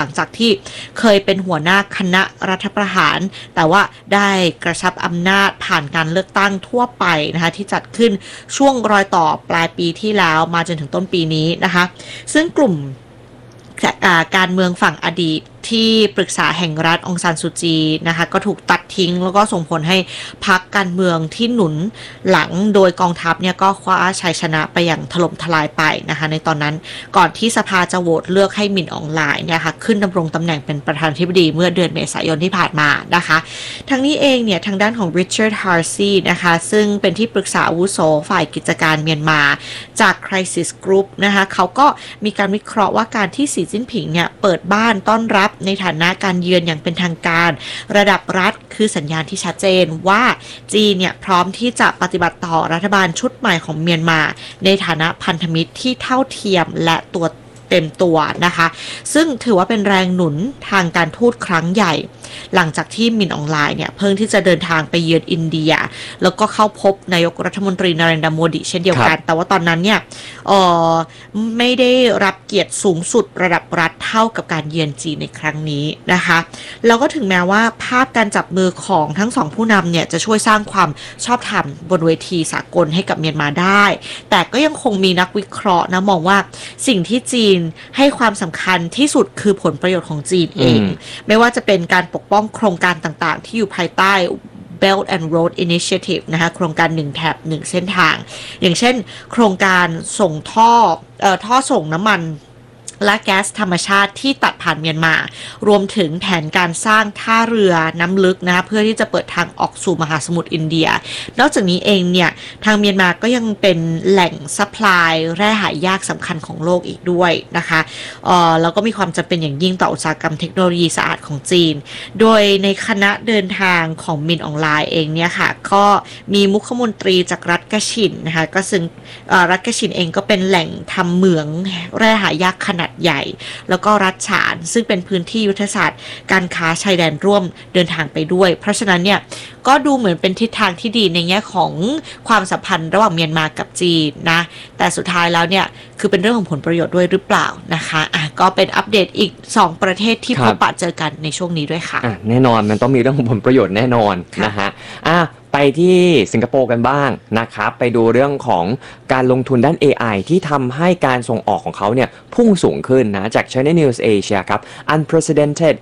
งจากที่เคยเป็นหัวหน้าคณะรัฐประหารแต่ว่าได้กระชับอำนาจผ่านการเลือกตั้งทั่วไปนะคะที่จัดขึ้นช่วงรอยต่อปลายปีที่แล้วมาจนถึงต้นปีนี้นะคะซึ่งกลุ่มการเมืองฝั่งอดีตที่ปรึกษาแห่งรัฐองซานซูจีนะคะก็ถูกตัดทิ้งแล้วก็ส่งผลให้พรรคการเมืองที่หนุนหลังโดยกองทัพเนี่ยก็คว้าชัยชนะไปอย่างถล่มทลายไปนะคะในตอนนั้นก่อนที่สภาจะโหวตเลือกให้หมินอองไลน์เนี่ยค่ะขึ้นดำรงตำแหน่งเป็นประธานาธิบดีเมื่อเดือนเมษายนที่ผ่านมานะคะทั้งนี้เองเนี่ยทางด้านของ Richard Harsey นะคะซึ่งเป็นที่ปรึกษาอาวุโสฝ่ายกิจการเมียนมาจาก Crisis Group นะคะเขาก็มีการวิเคราะห์ว่าการที่สีจิ้นผิงเนี่ยเปิดบ้านต้อนรับในฐานะการเยือนอย่างเป็นทางการระดับรัฐคือสัญญาณที่ชัดเจนว่าจีนเนี่ยพร้อมที่จะปฏิบัติต่อรัฐบาลชุดใหม่ของเมียนมาในฐานะพันธมิตรที่เท่าเทียมและเต็มตัวนะคะซึ่งถือว่าเป็นแรงหนุนทางการทูตครั้งใหญ่หลังจากที่มินอองไลน์เนี่ยเพิ่งที่จะเดินทางไปเยือนอินเดียแล้วก็เข้าพบนายกรัฐมนตรีนเรนทราโมดีเช่นเดียวกันแต่ว่าตอนนั้นเนี่ยไม่ได้รับเกียรติสูงสุดระดับรัฐเท่ากับการเยือนจีนในครั้งนี้นะคะแล้วก็ถึงแม้ว่าภาพการจับมือของทั้งสองผู้นำเนี่ยจะช่วยสร้างความชอบธรรมบนเวทีสากลให้กับเมียนมาได้แต่ก็ยังคงมีนักวิเคราะห์นะมองว่าสิ่งที่จีนให้ความสำคัญที่สุดคือผลประโยชน์ของจีนเองไม่ว่าจะเป็นการปกป้องโครงการต่างๆที่อยู่ภายใต้ Belt and Road Initiative นะคะโครงการ1แถบ1เส้นทางอย่างเช่นโครงการส่งท่อส่งน้ำมันและแก๊สธรรมชาติที่ตัดผ่านเมียนมารวมถึงแผนการสร้างท่าเรือน้ำลึกนะเพื่อที่จะเปิดทางออกสู่มหาสมุทรอินเดียนอกจากนี้เองเนี่ยทางเมียนมาก็ยังเป็นแหล่งซัพพลายแร่หายากสำคัญของโลกอีกด้วยนะคะแล้วก็มีความจำเป็นอย่างยิ่งต่ออุตสาหกรรมเทคโนโลยีสะอาดของจีนโดยในคณะเดินทางของมินอองไลน์เองเนี่ยค่ะก็มีมุขมนตรีจากรัฐกะฉินนะคะก็ซึ่งรัฐกะฉินเองก็เป็นแหล่งทำเหมืองแร่หายากขนาดใหญ่แล้วก็รัฐฉานซึ่งเป็นพื้นที่ยุทธศาสตร์การค้าชายแดนร่วมเดินทางไปด้วยเพราะฉะนั้นเนี่ยก็ดูเหมือนเป็นทิศทางที่ดีในแง่ของความสัมพันธ์ระหว่างเมียนมากับจีนนะแต่สุดท้ายแล้วเนี่ยคือเป็นเรื่องของผลประโยชน์ด้วยหรือเปล่านะคะก็เป็นอัปเดตอีก2ประเทศที่พบปะเจอกันในช่วงนี้ด้วยค่ะแน่นอนมันต้องมีเรื่องของผลประโยชน์แน่นอนนะฮะไปที่สิงคโปร์กันบ้างนะครับไปดูเรื่องของการลงทุนด้าน AI ที่ทำให้การส่งออกของเขาเนี่ยพุ่งสูงขึ้นนะจาก China News Asia ครับ Unprecedented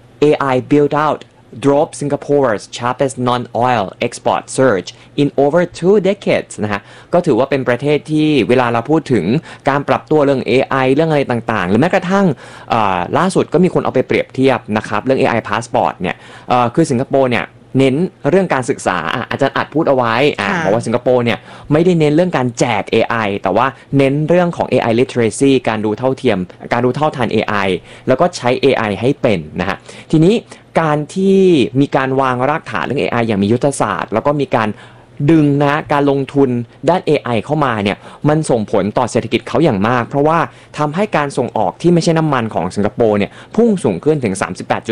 AI build out drove Singapore's sharpest non-oil export surge in over 2 decades นะฮะก็ถือว่าเป็นประเทศที่เวลาเราพูดถึงการปรับตัวเรื่อง AI เรื่องอะไรต่างๆหรือแม้กระทั่งล่าสุดก็มีคนเอาไปเปรียบเทียบนะครับเรื่อง AI passport เนี่ยคือสิงคโปร์เนี่ยเน้นเรื่องการศึกษาอาจารย์อัดพูดเอาไว้บอกว่าสิงคโปร์เนี่ยไม่ได้เน้นเรื่องการแจก AI แต่ว่าเน้นเรื่องของ AI literacy การดูเท่าเทียมการดูเท่าทัน AI แล้วก็ใช้ AI ให้เป็นนะฮะทีนี้การที่มีการวางรากฐานเรื่อง AI อย่างมียุทธศาสตร์แล้วก็มีการดึงนะการลงทุนด้าน AI เข้ามาเนี่ยมันส่งผลต่อเศรษฐกิจเขาอย่างมากเพราะว่าทำให้การส่งออกที่ไม่ใช่น้ำมันของสิงคโปร์เนี่ยพุ่งสูงขึ้นถึง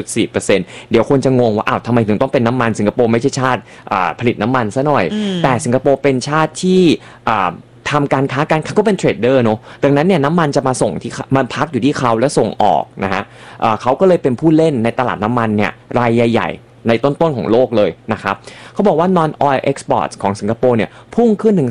38.4% เดี๋ยวคนจะงงว่าทำไมถึงต้องเป็นน้ำมันสิงคโปร์ไม่ใช่ชาติผลิตน้ำมันซะหน่อยแต่สิงคโปร์เป็นชาติที่ทำการค้าก็เป็นเทรดเดอร์เนาะดังนั้นเนี่ยน้ำมันจะมาส่งที่มันพักอยู่ที่เขาแล้วส่งออกนะฮะเขาก็เลยเป็นผู้เล่นในตลาดน้ำมันเนี่ยรายใหญ่ๆในต้นๆของโลกเลยนะครับเขาบอกว่า non-oil exports ของสิงคโปร์เนี่ยพุ่งขึ้นถึง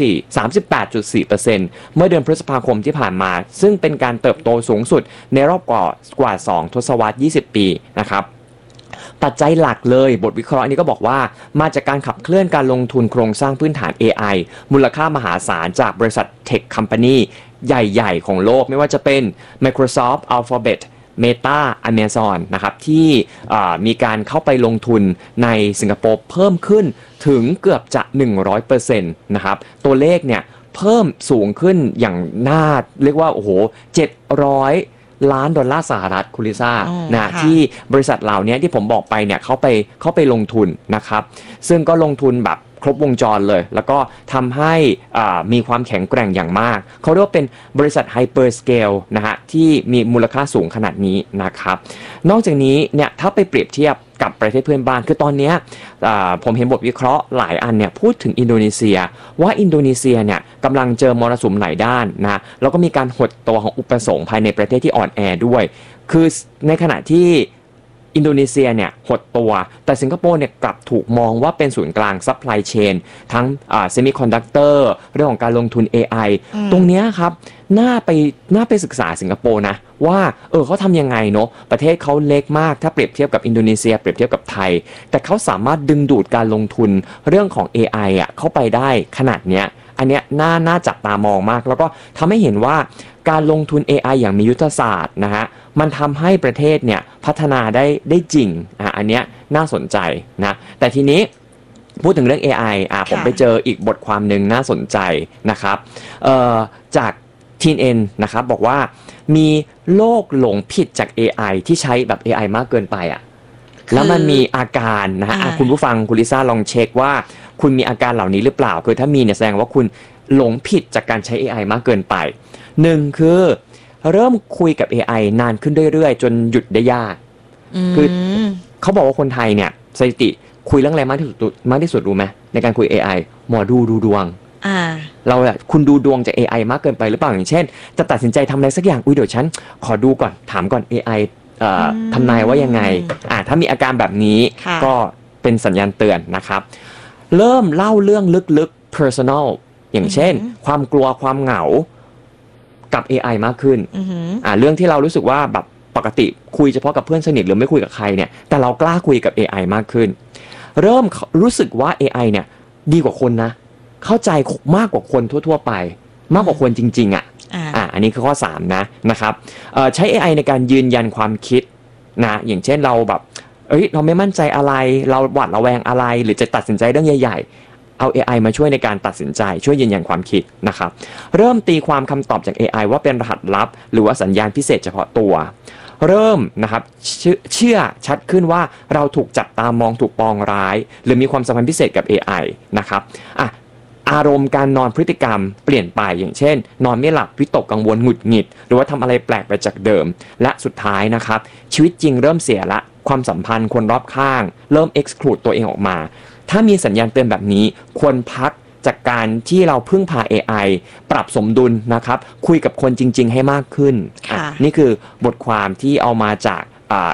38.4% เมื่อเดือนพฤษภาคมที่ผ่านมาซึ่งเป็นการเติบโตสูงสุดในรอบกว่า2 ทศวรรษ 20 ปีนะครับปัจจัยหลักเลยบทวิเคราะห์นี้ก็บอกว่ามาจากการขับเคลื่อนการลงทุนโครงสร้างพื้นฐาน AI มูลค่ามหาศาลจากบริษัทเทคคัมพานีใหญ่ๆของโลกไม่ว่าจะเป็น Microsoft Alphabet Meta Amazon นะครับที่มีการเข้าไปลงทุนในสิงคโปร์เพิ่มขึ้นถึงเกือบจะ 100% นะครับตัวเลขเนี่ยเพิ่มสูงขึ้นอย่างน่าเรียกว่าโอ้โห$700 ล้านคุณลิซ่านะที่บริษัทเหล่านี้ที่ผมบอกไปเนี่ยเขาไปลงทุนนะครับซึ่งก็ลงทุนแบบครบวงจรเลยแล้วก็ทำให้มีความแข็งแกร่งอย่างมากเขาเรียกว่าเป็นบริษัทไฮเปอร์สเกลนะฮะที่มีมูลค่าสูงขนาดนี้นะครับนอกจากนี้เนี่ยถ้าไปเปรียบเทียบกับประเทศเพื่อนบ้านคือตอนนี้ผมเห็นบทวิเคราะห์หลายอันเนี่ยพูดถึงอินโดนีเซียว่าอินโดนีเซียเนี่ยกำลังเจอมรสุมหลายด้านนะแล้วก็มีการหดตัวของอุปสงค์ภายในประเทศที่อ่อนแอด้วยคือในขณะที่อินโดนีเซียเนี่ยหดตัวแต่สิงคโปร์เนี่ยกลับถูกมองว่าเป็นศูนย์กลางซัพพลายเชนทั้งเซมิคอนดักเตอร์เรื่องของการลงทุน AI ตรงนี้ครับน่าไปศึกษาสิงคโปร์นะว่าเขาทำยังไงเนาะประเทศเขาเล็กมากถ้าเปรียบเทียบกับอินโดนีเซียเปรียบเทียบกับไทยแต่เขาสามารถดึงดูดการลงทุนเรื่องของ AI เข้าไปได้ขนาดเนี้ยอันเนี้ยน่าจับตามองมากแล้วก็ทำให้เห็นว่าการลงทุน AI อย่างมียุทธศาสตร์นะฮะมันทำให้ประเทศเนี่ยพัฒนาได้จริงอันเนี้ยน่าสนใจนะแต่ทีนี้พูดถึงเรื่อง AI ผมไปเจออีกบทความหนึ่งน่าสนใจนะครับจาก TNN นะครับบอกว่ามีโรคหลงผิดจาก AI ที่ใช้แบบ AI มากเกินไปแล้วมันมีอาการนะฮะคุณผู้ฟังคุณลิซ่าลองเช็คว่าคุณมีอาการเหล่านี้หรือเปล่าคือถ้ามีเนี่ยแสดงว่าคุณหลงผิดจากการใช้ AI มากเกินไปหนึ่งคือเริ่มคุยกับ AI นานขึ้นเรื่อยๆจนหยุดได้ยากคือเขาบอกว่าคนไทยเนี่ยสถิติคุยเรื่องอะไรมากที่สุดรู้ไหมในการคุย AI หมอดูดวงเราคุณดูดวงจาก AI มากเกินไปหรือเปล่าอย่างเช่นจะตัดสินใจทำอะไรสักอย่างเดี๋ยวฉันขอดูก่อนถามก่อน AI ทำนายว่ายังไงถ้ามีอาการแบบนี้ก็เป็นสัญญาณเตือนนะครับเริ่มเล่าเรื่องลึกๆ personal อย่างเช่นความกลัวความเหงากับ AI มากขึ้นเรื่องที่เรารู้สึกว่าแบบปกติคุยเฉพาะกับเพื่อนสนิทหรือไม่คุยกับใครเนี่ยแต่เรากล้าคุยกับ AI มากขึ้นเริ่มรู้สึกว่า AI เนี่ยดีกว่าคนนะเข้าใจมากกว่าคนทั่วๆไปมากกว่าคนจริงๆอันนี้คือข้อ3นะครับใช้ AI ในการยืนยันความคิดนะอย่างเช่นเราแบบเราไม่มั่นใจอะไรเราหวาดระแวงอะไรหรือจะตัดสินใจเรื่องใหญ่ๆเอา AI มาช่วยในการตัดสินใจช่วยยืนยันความคิดนะครับเริ่มตีความคำตอบจาก AI ว่าเป็นรหัสลับหรือว่าสัญญาณพิเศษเฉพาะตัวเริ่มนะครับเชื่อชัดขึ้นว่าเราถูกจับตามองถูกปองร้ายหรือมีความสัมพันธ์พิเศษกับ AI นะครับอารมณ์การนอนพฤติกรรมเปลี่ยนไปอย่างเช่นนอนไม่หลับวิตกกังวลหงุดหงิดหรือว่าทำอะไรแปลกไปจากเดิมและสุดท้ายนะครับชีวิตจริงเริ่มเสียละความสัมพันธ์คนรอบข้างเริ่ม exclude ตัวเองออกมาถ้ามีสัญญาณเตือนแบบนี้ควรพักจากการที่เราพึ่งพา AI ปรับสมดุลนะครับคุยกับคนจริงๆให้มากขึ้นนี่คือบทความที่เอามาจาก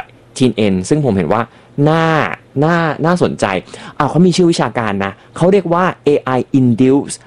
TNN ซึ่งผมเห็นว่าน่าสนใจเขามีชื่อวิชาการนะเขาเรียกว่า AI induced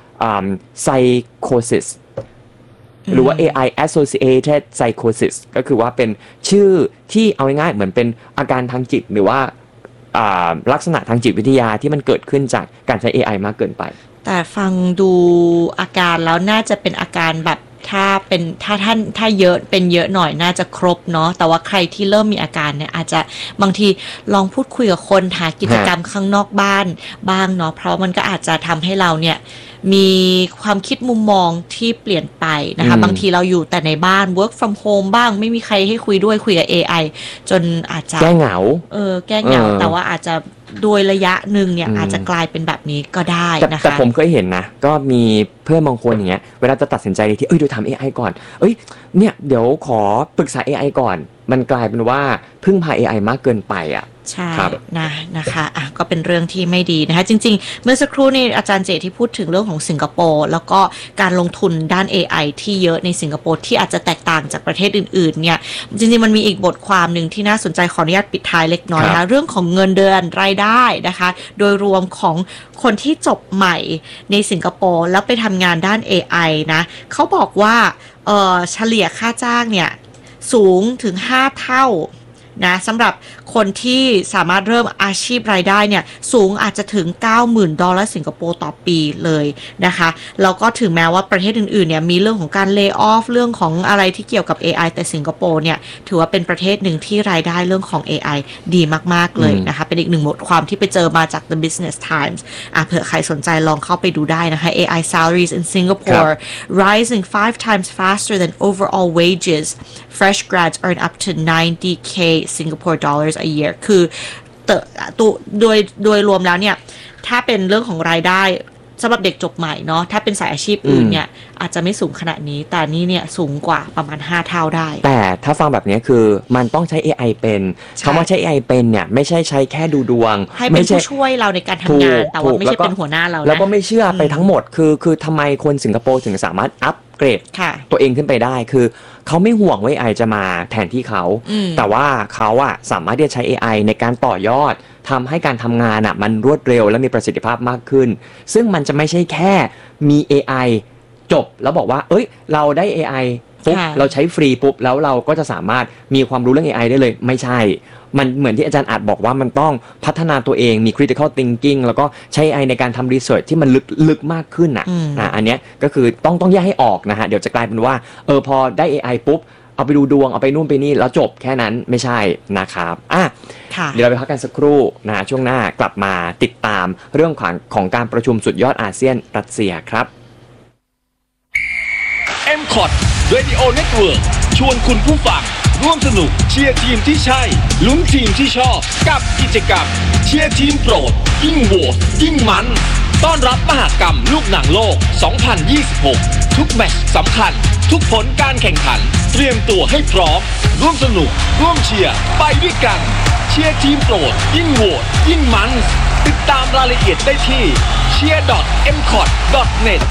psychosis หรือว่า AI associated psychosis ก็คือว่าเป็นชื่อที่เอาง่ายๆเหมือนเป็นอาการทางจิตหรือว่าลักษณะทางจิตวิทยาที่มันเกิดขึ้นจากการใช้ AI มากเกินไปแต่ฟังดูอาการแล้วน่าจะเป็นอาการแบบถ้าเยอะเป็นเยอะหน่อยน่าจะครบเนาะแต่ว่าใครที่เริ่มมีอาการเนี่ยอาจจะบางทีลองพูดคุยกับคนหากิจกรรมข้างนอกบ้านบ้างเนาะเพราะมันก็อาจจะทำให้เราเนี่ยมีความคิดมุมมองที่เปลี่ยนไปนะคะบางทีเราอยู่แต่ในบ้าน work from home บ้างไม่มีใครให้คุยด้วยคุยกับ AI จนอาจจะแก้เหงาแก้เหงาแต่ว่าอาจจะโดยระยะหนึ่งเนี่ยอาจจะกลายเป็นแบบนี้ก็ได้นะคะแต่ผมเคยเห็นนะก็มีเพื่อนบางคนอย่างเงี้ยเวลาจะตัดสินใจที่เดี๋ยวทำ AI ก่อนเนี่ยเดี๋ยวขอปรึกษา AI ก่อนมันกลายเป็นว่าพึ่งพา AI มากเกินไปใช่นะคะก็เป็นเรื่องที่ไม่ดีนะคะจริงๆเมื่อสักครู่นี้อาจารย์เจที่พูดถึงเรื่องของสิงคโปร์แล้วก็การลงทุนด้าน AI ที่เยอะในสิงคโปร์ที่อาจจะแตกต่างจากประเทศอื่นๆเนี่ยจริงๆมันมีอีกบทความหนึ่งที่น่าสนใจขออนุญาตปิดท้ายเล็กน้อยนะคะเรื่องของเงินเดือนรายได้นะคะโดยรวมของคนที่จบใหม่ในสิงคโปร์แล้วไปทำงานด้าน AI นะเขาบอกว่าเฉลี่ยค่าจ้างเนี่ยสูงถึง5 เท่านะสำหรับคนที่สามารถเริ่มอาชีพรายได้เนี่ยสูงอาจจะถึง $90,000 สิงคโปร์ต่อปีเลยนะคะแล้วก็ถึงแม้ว่าประเทศอื่นๆเนี่ยมีเรื่องของการเลย์ออฟเรื่องของอะไรที่เกี่ยวกับ AI แต่สิงคโปร์เนี่ยถือว่าเป็นประเทศหนึ่งที่รายได้เรื่องของ AI ดีมากๆเลยนะคะเป็นอีกหนึ่งบทความที่ไปเจอมาจาก The Business Times เผื่อใครสนใจลองเข้าไปดูได้นะคะ AI salaries in Singapore rising 5 times faster than overall wages fresh grads earn up to 90K Singapore dollars a year คือโดยรวมแล้วเนี่ยถ้าเป็นเรื่องของรายได้สำหรับเด็กจบใหม่เนาะถ้าเป็นสายอาชีพอื่นเนี่ยอาจจะไม่สูงขนาดนี้แต่นี่เนี่ยสูงกว่าประมาณ5เท่าได้แต่ถ้าฟังแบบนี้คือมันต้องใช้ AI เป็นคำว่าใช้ AI เป็นเนี่ยไม่ใช่ใช้แค่ดูดวงให้เป็นผู้ช่วยเราในการทำงานแต่ว่าไม่ใช่เป็นหัวหน้าเราแล้วก็ไม่เชื่อไปทั้งหมดคือทำไมคนสิงคโปร์ถึงสามารถอัปเกรดตัวเองขึ้นไปได้คือเขาไม่ห่วงว่า AI จะมาแทนที่เขาแต่ว่าเขาอะสามารถที่จะใช้ AI ในการต่อยอดทำให้การทำงานมันรวดเร็วและมีประสิทธิภาพมากขึ้นซึ่งมันจะไม่ใช่แค่มี AI จบแล้วบอกว่าเอ้ยเราได้ AI ปุ๊บเราใช้ฟรีปุ๊บแล้วเราก็จะสามารถมีความรู้เรื่อง AI ได้เลยไม่ใช่มันเหมือนที่อาจารย์อาจบอกว่ามันต้องพัฒนาตัวเองมี critical thinking แล้วก็ใช้ AI ในการทำ research ที่มันลึกมากขึ้นอันเนี้ยก็คือต้องแยกให้ออกนะฮะเดี๋ยวจะกลายเป็นว่าพอได้ AI ปุ๊บเอาไปดูดวงเอาไปนู่นไปนี่แล้วจบแค่นั้นไม่ใช่นะครับเดี๋ยวเราไปพักกันสักครู่นะช่วงหน้ากลับมาติดตามเรื่องของการประชุมสุดยอดอาเซียนรัสเซียครับ MCOT Radio Network ชวนคุณผู้ฟังร่วมสนุกเชียร์ทีมที่ใช่ลุ้นทีมที่ชอบกับกิจกรรมเชียร์ทีมโปรดยิ่งโหวตยิ่งมันต้อนรับมหกรรมลูกหนังโลก 2026 ทุกแมตช์สำคัญทุกผลการแข่งขันเตรียมตัวให้พร้อมร่วมสนุกร่วมเชียร์ไปด้วยกันเชียร์ทีมโปรดยิ่งโหวตยิ่งมันติดตามรายละเอียดได้ที่ cheer.mcot.net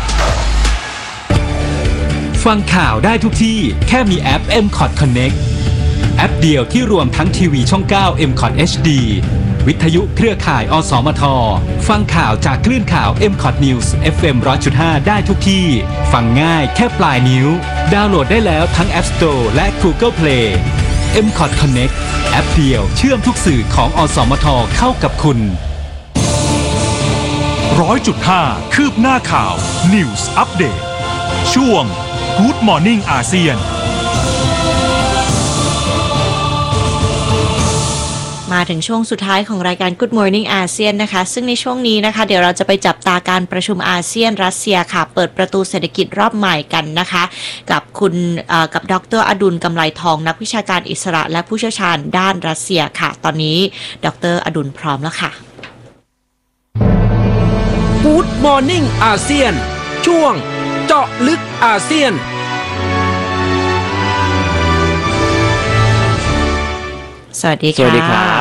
ฟังข่าวได้ทุกที่แค่มีแอป MCOT Connect แอปเดียวที่รวมทั้งทีวีช่อง 9 MCOT HD วิทยุเครือข่ายอสมทฟังข่าวจากคลื่นข่าว MCOT News FM 100.5 ได้ทุกที่ฟังง่ายแค่ปลายนิ้วดาวน์โหลดได้แล้วทั้ง App Store และ Google Play MCOT Connect แอปเดียวเชื่อมทุกสื่อของอสมทเข้ากับคุณ 100.5 คืบหน้าข่าว News Update ช่วง Good Morning อาเซียนมาถึงช่วงสุดท้ายของรายการ Good Morning อาเซียนนะคะซึ่งในช่วงนี้นะคะเดี๋ยวเราจะไปจับตาการประชุมอาเซียนรัสเซียค่ะเปิดประตูเศรษฐกิจรอบใหม่กันนะคะกับดร.อดุล กำไลทองนักวิชาการอิสระและผู้เชี่ยวชาญด้านรัสเซียค่ะตอนนี้ดร.อดุลพร้อมแล้วค่ะ Good Morning อาเซียนช่วงเจาะลึกอาเซียนสวัสดีค่ะสวัสดีครับ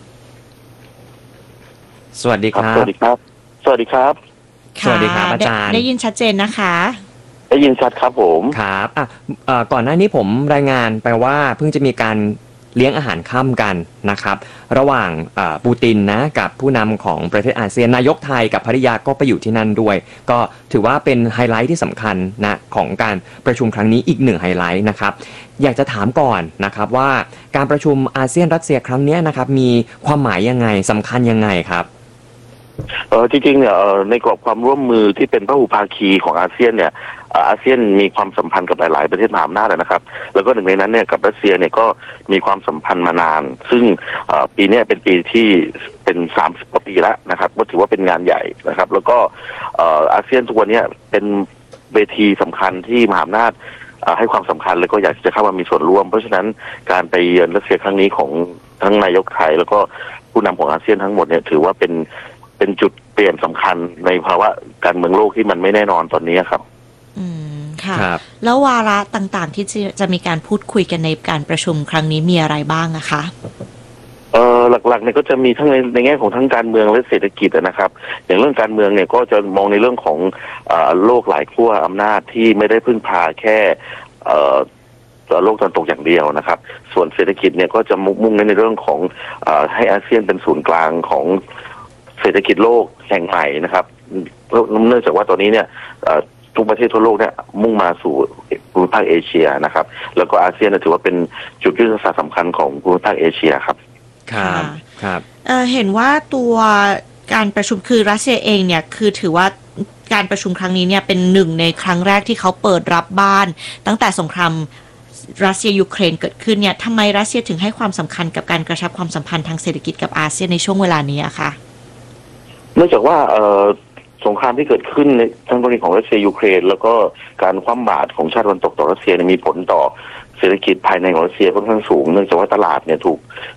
สวัสดีครับสวัสดีครับ สวัสดีครับสวัสดีครับอาจารย์ได้ยินชัดเจนนะคะได้ยินชัดครับผมครับก่อนหน้านี้ผมรายงานไปว่าเพิ่งจะมีการเลี้ยงอาหารค่ำกันนะครับระหว่างปูตินนะกับผู้นำของประเทศอาเซียนนายกไทยกับภริยาก็ไปอยู่ที่นั่นด้วยก็ถือว่าเป็นไฮไลท์ที่สำคัญนะของการประชุมครั้งนี้อีกหนึ่งไฮไลท์นะครับอยากจะถามก่อนนะครับว่าการประชุมอาเซียนรัสเซียครั้งนี้นะครับมีความหมายยังไงสำคัญยังไงครับจริงๆเนี่ยในกรอบความร่วมมือที่เป็นพหุภาคีของอาเซียนเนี่ยอาเซียนมีความสัมพันธ์กับหลายๆประเทศมหาอำนาจนะครับแล้วก็หนึ่งในนั้นเนี่ยกับรัสเซียเนี่ยก็มีความสัมพันธ์มานานซึ่งปีนี้เป็นปีที่เป็น30 กว่าปีแล้วนะครับก็ถือว่าเป็นงานใหญ่นะครับแล้วก็อาเซียนทุกวันนี้เป็นเวทีสำคัญที่มหาอำนาจให้ความสำคัญแล้วก็อยากจะเข้ามามีส่วนร่วมเพราะฉะนั้นการไปเยือนรัสเซียครั้งนี้ของทั้งนายกไทยแล้วก็ผู้นำของอาเซียนทั้งหมดเนี่ยถือว่าเป็นจุดเปลี่ยนสำคัญในภาวะการเมืองโลกที่มันไม่แน่นอนตอนนี้ครับค่ะแล้ววาระต่างๆที่จะมีการพูดคุยกันในการประชุมครั้งนี้มีอะไรบ้างนะคะหลักๆเนี่ยก็จะมีทั้งในแง่ของทั้งการเมืองและเศรษฐกิจนะครับอย่างเรื่องการเมืองเนี่ยก็จะมองในเรื่องของโลกหลายขั้วอำนาจที่ไม่ได้พึ่งพาแค่โลกตะวันตกอย่างเดียวนะครับส่วนเศรษฐกิจเนี่ยก็จะมุ่งในเรื่องของให้อาเซียนเป็นศูนย์กลางของเศรษฐกิจโลกแห่งใหม่นะครับเพราะเนื่องจากว่าตอนนี้เนี่ยทุกประเทศทั่วโลกเนี่ยมุ่งมาสู่ภูมิภาคเอเชียนะครับแล้วก็อาเซียนถือว่าเป็นจุดยุทธศาสตร์สำคัญของภูมิภาคเอเชียครับครับเห็นว่าตัวการประชุมคือรัสเซียเองเนี่ยคือถือว่าการประชุมครั้งนี้เนี่ยเป็นหนึ่งในครั้งแรกที่เขาเปิดรับบ้านตั้งแต่สงครามรัสเซียยูเครนเกิดขึ้นเนี่ยทำไมรัสเซียถึงให้ความสำคัญกับการกระชับความสัมพันธ์ทางเศรษฐกิจกับอาเซียนในช่วงเวลานี้อะคะเนื่องจากว่าสงครามที่เกิดขึ้นในทั้งกรณีของรัสเซียยูเครนแล้วก็การคว่ำบาตรของชาติตะวันตกต่อรัสเซียมีผลต่อเศรษฐกิจภายในของรัสเซียค่อนข้างสูงเนื่องจากว่าตลาดเนี่ยถูก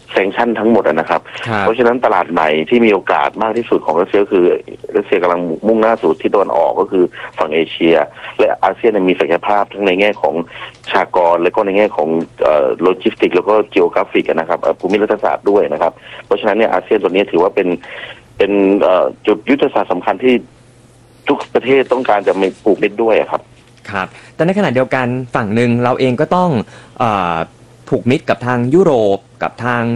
แซงชั่นทั้งหมดนะครับ เพราะฉะนั้นตลาดใหม่ที่มีโอกาสมากที่สุดของรัสเซียคือรัสเซียกำลังมุ่งหน้าสู่ทิศตะวันออกก็คือฝั่งเอเชียและอาเซียนมีศักยภาพทั้งในแง่ของประชากรและก็ในแง่ของโลจิสติกแล้วก็จีโอกราฟิกนะครับภูมิรัฐศาสตร์ด้วยนะครับเพราะฉะนั้นเนี่ยอาเซียนตัวนี้ถือว่าเป็นจุดยุทธศาสตร์สำคัญที่ทุกประเทศต้องการจะปลูกเม็ดด้วยครับครับแต่ในขณะเดียวกันฝั่งหนึ่งเราเองก็ต้องผูกมิตรกับทางยุโรปกับทาง